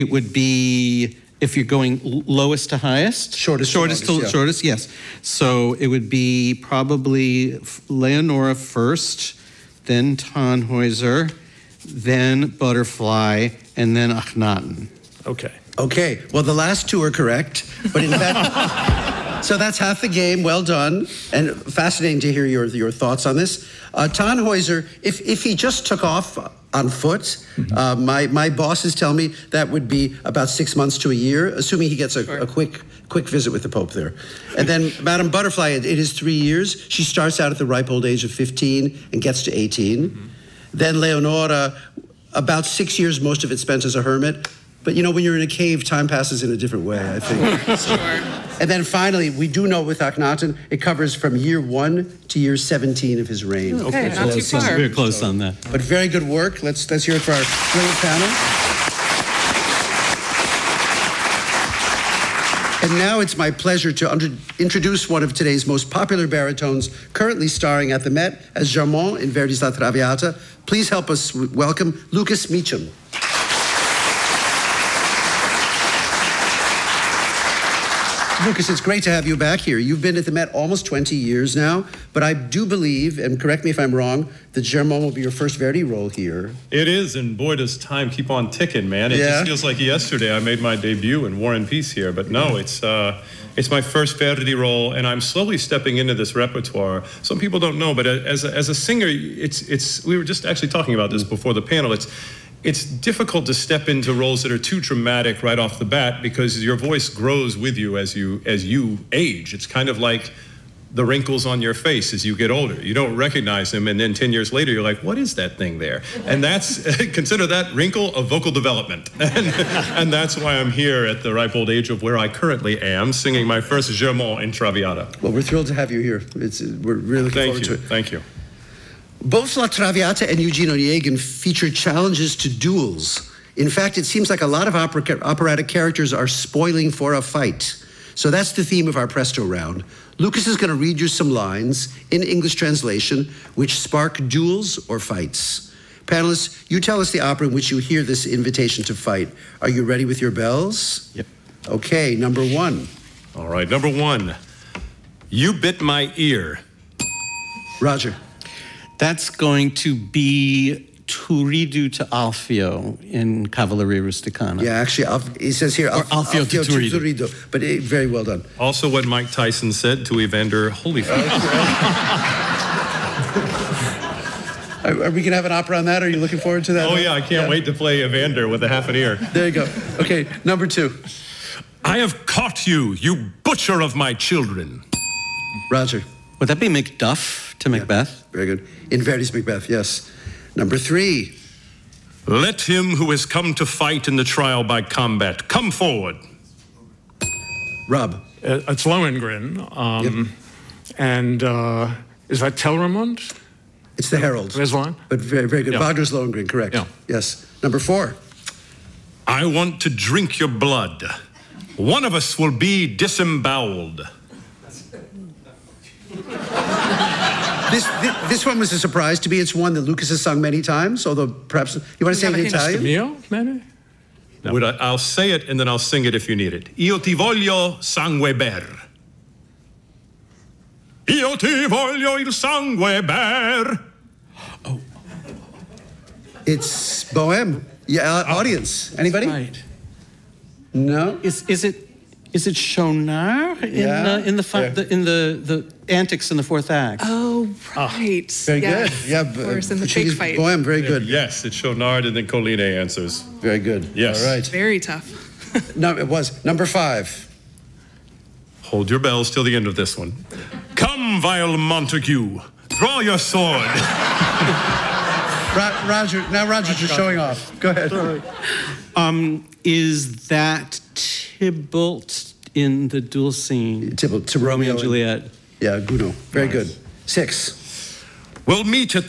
It would be, if you're going lowest to highest? Shortest to longest, shortest, yes. So it would be probably Leonora first, then Tannhäuser, then Butterfly, and then Akhenaten. Okay. Okay, well, the last two are correct, but in fact, so that's half the game. Well done, and fascinating to hear your thoughts on this. Tannhäuser, if he just took off on foot, my bosses tell me that would be about 6 months to a year, assuming he gets a quick visit with the Pope there. And then Madame Butterfly, it is 3 years. She starts out at the ripe old age of 15 and gets to 18. Then Leonora, about 6 years, most of it spent as a hermit. But you know, when you're in a cave, time passes in a different way, I think. Sure. And then finally, we do know with Akhenaten, it covers from year 1 to year 17 of his reign. Okay, not too far. Very close on that. But very good work. Let's hear it for our brilliant panel. And now it's my pleasure to introduce one of today's most popular baritones, currently starring at the Met as Germont in Verdi's La Traviata. Please help us welcome Lucas Meacham. Lucas, it's great to have you back here. You've been at the Met almost 20 years now, but I do believe, and correct me if I'm wrong, that Germont will be your first Verdi role here. It is, and boy, does time keep on ticking, man. It just feels like yesterday I made my debut in War and Peace here, but no, it's my first Verdi role, and I'm slowly stepping into this repertoire. Some people don't know, but as a singer, we were just actually talking about this before the panel. It's difficult to step into roles that are too dramatic right off the bat because your voice grows with you as you age. It's kind of like the wrinkles on your face as you get older. You don't recognize them, and then 10 years later, you're like, what is that thing there? And that's, consider that wrinkle of vocal development. And that's why I'm here at the ripe old age of where I currently am, singing my first Germont in Traviata. Well, we're thrilled to have you here. We're really looking forward to it. Thank you. Both La Traviata and Eugene Onegin feature challenges to duels. In fact, it seems like a lot of operatic characters are spoiling for a fight. So that's the theme of our Presto round. Lucas is going to read you some lines in English translation which spark duels or fights. Panelists, you tell us the opera in which you hear this invitation to fight. Are you ready with your bells? Yep. Okay, number 1. All right, number 1. You bit my ear. Roger. That's going to be Turiddu to Alfio in Cavalleria Rusticana. Yeah, actually, it says here Alfio to Turiddu. But very well done. Also what Mike Tyson said to Evander Holyfield. Are we going to have an opera on that? Are you looking forward to that? Oh, yeah, I can't wait to play Evander with a half an ear. There you go. Okay, number 2. I have caught you, you butcher of my children. Roger. Would that be Macduff to Macbeth? Very good. In Verdi's Macbeth, yes. Number 3. Let him who has come to fight in the trial by combat come forward. Rob. It's Lohengrin. And is that Telramund? It's the Herald. There's one. But very, very good. Yeah. Wagner's Lohengrin, correct. Yeah. Yes. Number 4. I want to drink your blood. One of us will be disemboweled. This one was a surprise to me. It's one that Lucas has sung many times, although perhaps... You want to say it in Italian? Mio, maybe? No. I'll say it and then I'll sing it if you need it. Io ti voglio sangue ber. Io ti voglio il sangue ber. Oh. It's Bohème. Yeah, audience. Anybody? Right. No? Is it Schaunard in the antics in the 4th act? Oh, right. Very good. Yeah, of course, in the fake fight. Bohème, very good. Yes, it's Schaunard and then Colline answers. Very good. Yes. All right. Very tough. No, it was. Number 5. Hold your bells till the end of this one. Come, vile Montague, draw your sword. Roger, now Roger's just showing off. Go ahead. Is that Tybalt in the duel scene? Tybalt to Romeo and Juliet. Yeah, Gounod. Very good. 6. We'll meet at